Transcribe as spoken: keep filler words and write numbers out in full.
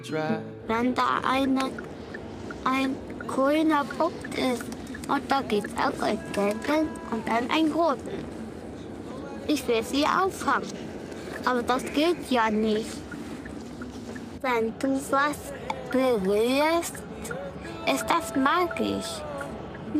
Wenn da eine, ein grüner Punkt ist und da gibt es auch einen gelben und dann einen roten. Ich will sie auffangen, aber das geht ja nicht. Wenn du was berührst, ist das magisch.